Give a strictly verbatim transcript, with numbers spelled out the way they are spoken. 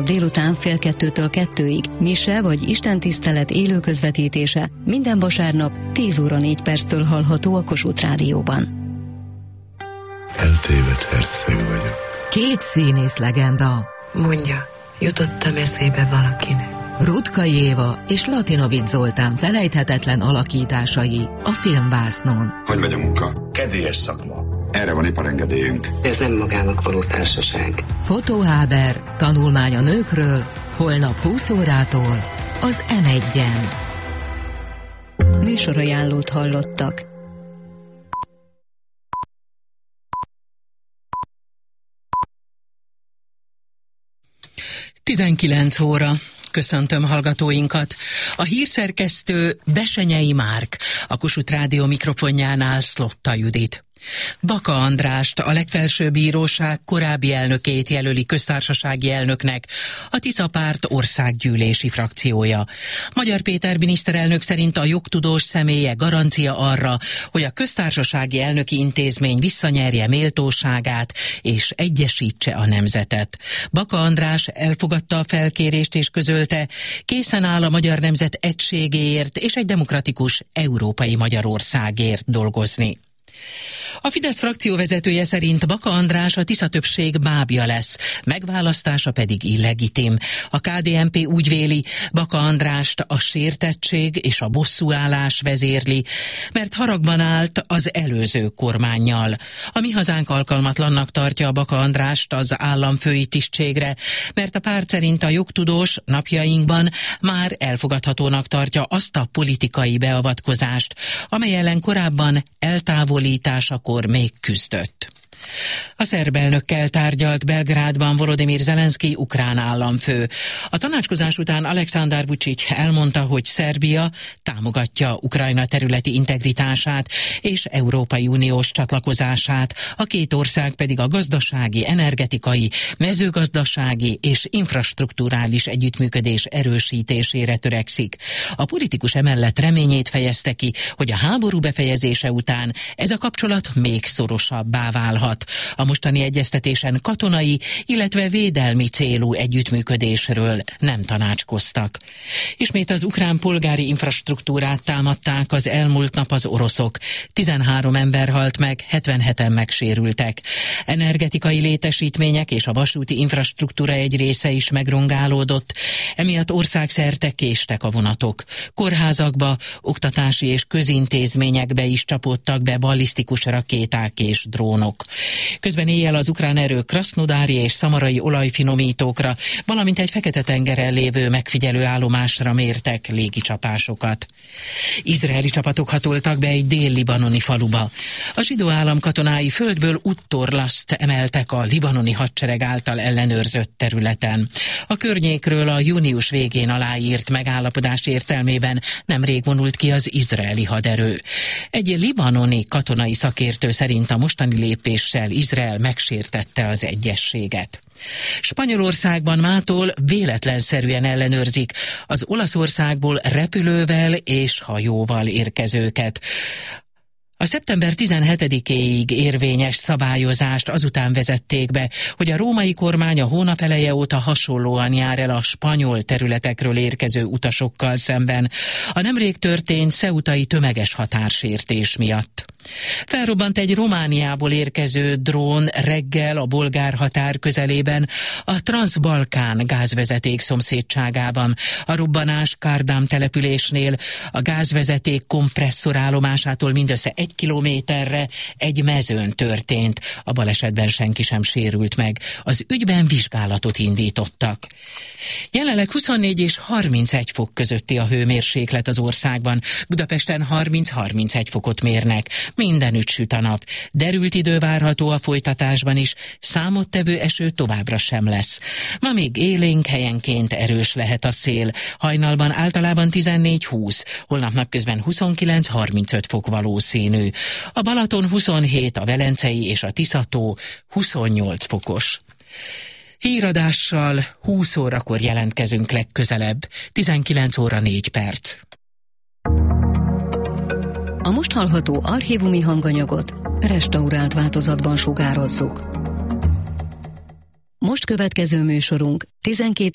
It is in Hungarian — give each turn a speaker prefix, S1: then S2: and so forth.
S1: vasárnap délután fél kettőtől kettőig, mise vagy istentisztelet élő közvetítése minden vasárnap tíz óra négy perctől hallható a Kossuth Rádióban.
S2: Eltévedt herceg vagyok.
S3: Két színész legenda.
S4: Mondja, jutottam eszébe valakinek.
S3: Rutka Éva és Latinovics Zoltán felejthetetlen alakításai a filmvásznon.
S5: Hogy megy a munka? Kedélyes szakma. Erre van iparengedélyünk.
S4: Ez nem magának való társaság.
S3: Fotóháber, tanulmány a nőkről, holnap húsz órától az em egyen.
S1: Műsorajánlót hallottak.
S6: tizenkilenc óra. Köszöntöm hallgatóinkat. A hírszerkesztő Besenyei Márk, a Kossuth Rádió mikrofonjánál Szlotta Judit. Baka Andrást, a legfelsőbb bíróság korábbi elnökét jelöli köztársasági elnöknek a Tisza Párt országgyűlési frakciója. Magyar Péter miniszterelnök szerint a jogtudós személye garancia arra, hogy a köztársasági elnöki intézmény visszanyerje méltóságát és egyesítse a nemzetet. Baka András elfogadta a felkérést és közölte, készen áll a magyar nemzet egységéért és egy demokratikus európai Magyarországért dolgozni. A Fidesz frakcióvezetője szerint Baka András a Tisza többség bábja lesz, megválasztása pedig illegitim. A ká dé en pé úgy véli, Baka Andrást a sértettség és a bosszúállás vezérli, mert haragban állt az előző kormánnyal. A Mi Hazánk alkalmatlannak tartja Baka Andrást az államfői tisztségre, mert a párt szerint a jogtudós napjainkban már elfogadhatónak tartja azt a politikai beavatkozást, amely ellen korábban eltávolításakor még küzdött. A szerb elnökkel tárgyalt Belgrádban Volodymyr Zelenszky ukrán államfő. A tanácskozás után Aleksandar Vučić elmondta, hogy Szerbia támogatja Ukrajna területi integritását és Európai Uniós csatlakozását, a két ország pedig a gazdasági, energetikai, mezőgazdasági és infrastrukturális együttműködés erősítésére törekszik. A politikus emellett reményét fejezte ki, hogy a háború befejezése után ez a kapcsolat még szorosabbá válhat. A mostani egyeztetésen katonai, illetve védelmi célú együttműködésről nem tanácskoztak. Ismét az ukrán polgári infrastruktúrát támadták az elmúlt nap az oroszok. tizenhárom ember halt meg, hetvenheten megsérültek. Energetikai létesítmények és a vasúti infrastruktúra egy része is megrongálódott, emiatt országszerte késtek a vonatok. Kórházakba, oktatási és közintézményekbe is csapódtak be ballisztikus rakéták és drónok. Közben éjjel az ukrán erők krasznodári és szamarai olajfinomítókra, valamint egy Fekete-tengeren lévő megfigyelő állomásra mértek légicsapásokat. Izraeli csapatok hatoltak be egy dél-libanoni faluba. A zsidó állam katonái földből úttorlaszt emeltek a libanoni hadsereg által ellenőrzött területen. A környékről a június végén aláírt megállapodás értelmében nemrég vonult ki az izraeli haderő. Egy libanoni katonai szakértő szerint a mostani lépés Izrael megsértette az egyezséget. Spanyolországban mától véletlenszerűen ellenőrzik az Olaszországból repülővel és hajóval érkezőket. A szeptember tizenhetedikéig érvényes szabályozást azután vezették be, hogy a római kormány a hónap eleje óta hasonlóan jár el a spanyol területekről érkező utasokkal szemben, a nemrég történt ceutai tömeges határsértés miatt. Felrobbant egy Romániából érkező drón reggel a bolgár határ közelében, a Transzbalkán gázvezeték szomszédságában. A robbanás Kárdám településnél a gázvezeték kompresszorállomásától mindössze egy kilométerre egy mezőn történt. A balesetben senki sem sérült meg. Az ügyben vizsgálatot indítottak. Jelenleg huszonnégy és harmincegy fok közötti a hőmérséklet az országban. Budapesten harminc-harmincegy fokot mérnek. Mindenütt süt a nap. Derült idő várható a folytatásban is, számottevő eső továbbra sem lesz. Ma még élénk, helyenként erős lehet a szél. Hajnalban általában tizennégy-húsz, holnap napközben huszonkilenc-harmincöt fok valószínű. A Balaton huszonhét, a Velencei és a Tisza-tó huszonnyolc fokos. Híradással húsz órakor jelentkezünk legközelebb, tizenkilenc óra négy perc.
S1: A most hallható archívumi hanganyagot restaurált változatban sugározzuk. Most következő műsorunk tizenkét